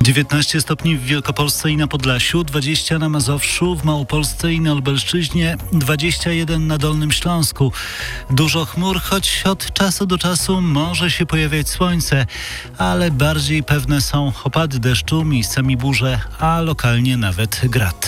19 stopni w Wielkopolsce i na Podlasiu, 20 na Mazowszu, w Małopolsce i na Lubelszczyźnie, 21 na Dolnym Śląsku. Dużo chmur, choć od czasu do czasu może się pojawiać słońce, ale bardziej pewne są opady deszczu, miejscami burze, a lokalnie nawet grad.